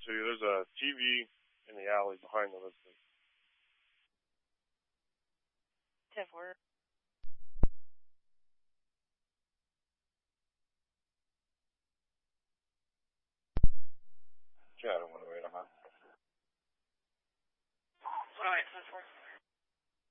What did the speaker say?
to you. There's a TV in the alley behind the listing. 10-4.